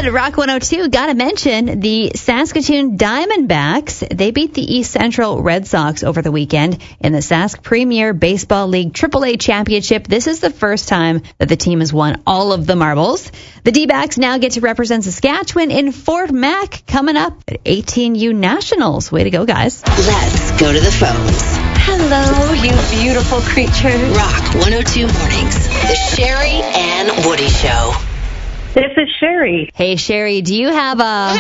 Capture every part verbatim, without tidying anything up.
Glenwood, Rock one oh two. Got to mention the Saskatoon Diamondbacks. They beat the East Central Red Sox over the weekend in the Sask Premier Baseball League Triple A Championship. This is the first time that the team has won all of the marbles. The D-backs now get to represent Saskatchewan in Fort Mac coming up at eighteen U Nationals. Way to go, guys. Let's go to the phones. Hello, you beautiful creature. Rock one oh two Mornings. The Sherry and Woody Show. This is Sherry. Hey, Sherry, do you have a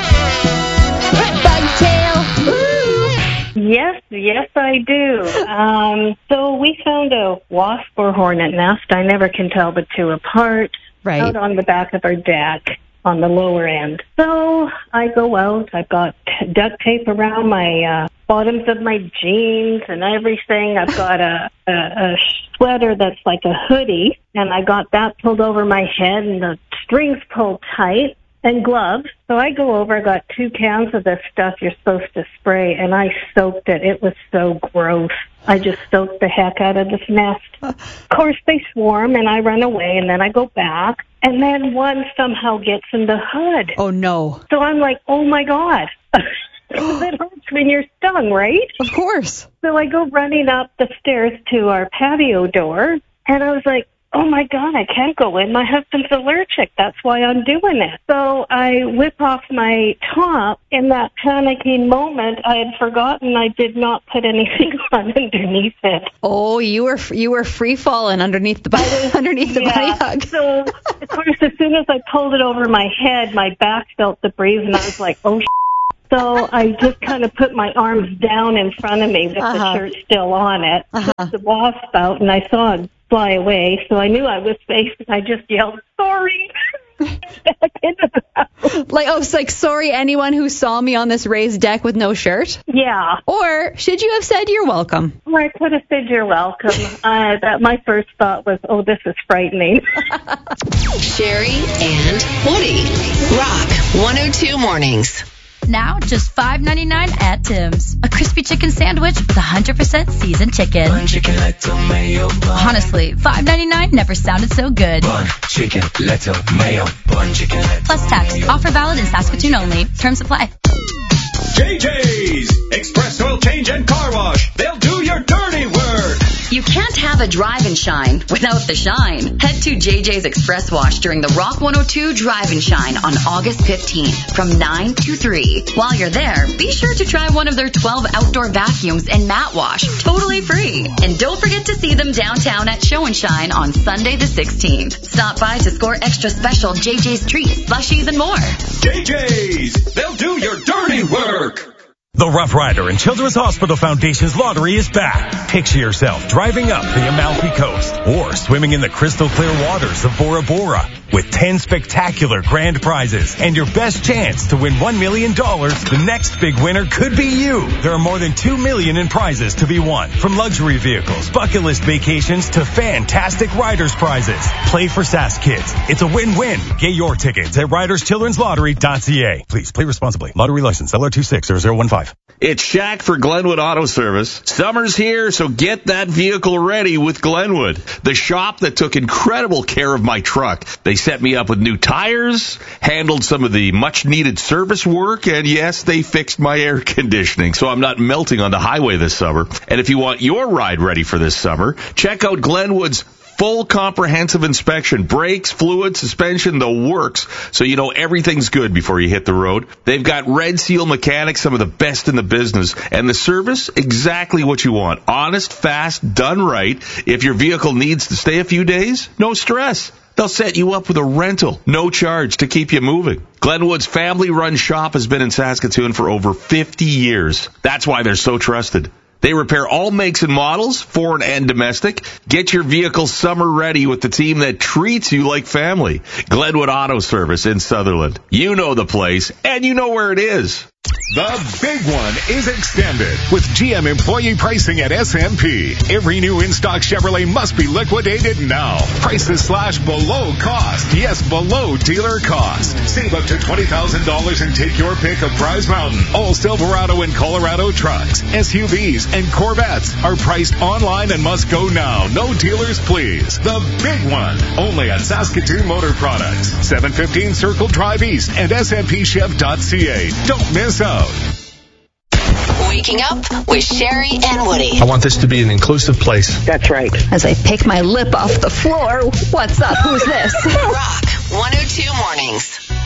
bugtail? Yes, yes, I do. Um, so we found a wasp or hornet nest. I never can tell the two apart. Right. Out on the back of our deck on the lower end. So I go out. I've got duct tape around my uh, bottoms of my jeans and everything. I've got a, a, a sweater that's like a hoodie, and I got that pulled over my head and the strings pulled tight, and gloves. So I go over, I got two cans of this stuff you're supposed to spray, and I soaked it. It was so gross. I just soaked the heck out of this nest. Of course, they swarm, and I run away, and then I go back, and then one somehow gets in the hood. Oh, no. So I'm like, oh, my God. It hurts when you're stung, right? Of course. So I go running up the stairs to our patio door, and I was like, oh, my God, I can't go in. My husband's allergic. That's why I'm doing it. So I whip off my top. In that panicking moment, I had forgotten I did not put anything on underneath it. Oh, you were you were free falling underneath the was, underneath the yeah. bunny hug. So, of course, as soon as I pulled it over my head, my back felt the breeze, and I was like, oh, shit. So I just kind of put my arms down in front of me with uh-huh. the shirt still on it. Uh-huh. Took the wasp out, and I saw it fly away. So I knew I was safe, and I just yelled, sorry. Back into the house. Like, oh, it's like, sorry, anyone who saw me on this raised deck with no shirt? Yeah. Or should you have said you're welcome? Or I could have said you're welcome. uh, that my first thought was, oh, this is frightening. Sherry and Woody. Rock one oh two Mornings. Now, just five ninety-nine at Tim's. A crispy chicken sandwich with one hundred percent seasoned chicken. Bun chicken, lettuce, mayo, bun. Honestly, five ninety-nine never sounded so good. Bun chicken, lettuce, mayo, bun chicken, lettuce, plus tax. mayo. Offer valid in Saskatoon only. Terms apply. J J's Express Oil Change and Car Wash. They'll do your dirty work. You can't have a drive and shine without the shine. Head to J J's Express Wash during the Rock one oh two Drive and Shine on August fifteenth from nine to three. While you're there, be sure to try one of their twelve outdoor vacuums and mat wash, totally free. And don't forget to see them downtown at Show and Shine on Sunday the sixteenth. Stop by to score extra special J J's treats, slushies, and more. J J's, they'll do your dirty work. The Rough Rider and Children's Hospital Foundation's lottery is back. Picture yourself driving up the Amalfi Coast or swimming in the crystal clear waters of Bora Bora with ten spectacular grand prizes and your best chance to win one million dollars. The next big winner could be you. There are more than two million dollars in prizes to be won, from luxury vehicles, bucket list vacations to fantastic riders prizes. Play for Sask Kids. It's a win-win. Get your tickets at riders children's lottery dot c a. Please play responsibly. Lottery license L R two six zero zero one five. It's Shaq for Glenwood Auto Service. Summer's here, so get that vehicle ready with Glenwood, the shop that took incredible care of my truck. They set me up with new tires, handled some of the much-needed service work, and yes, they fixed my air conditioning, so I'm not melting on the highway this summer. And if you want your ride ready for this summer, check out Glenwood's full comprehensive inspection, brakes, fluid, suspension, the works, so you know everything's good before you hit the road. They've got Red Seal mechanics, some of the best in the business, and the service, exactly what you want. Honest, fast, done right. If your vehicle needs to stay a few days, no stress. They'll set you up with a rental, no charge to keep you moving. Glenwood's family-run shop has been in Saskatoon for over fifty years. That's why they're so trusted. They repair all makes and models, foreign and domestic. Get your vehicle summer ready with the team that treats you like family. Glenwood Auto Service in Sutherland. You know the place, and you know where it is. The big one is extended with G M employee pricing at S M P. Every new in-stock Chevrolet must be liquidated now. Prices slash below cost. Yes, below dealer cost. Save up to twenty thousand dollars and take your pick of Prize Mountain. All Silverado and Colorado trucks, S U Vs, and Corvettes are priced online and must go now. No dealers, please. The big one. Only at Saskatoon Motor Products. seven fifteen Circle Drive East and S M P chev dot c a. Don't miss out. Waking up with Sherry and Woody. I want this to be an inclusive place. That's right. As I pick my lip off the floor, what's up? Who's this? Rock one oh two Mornings.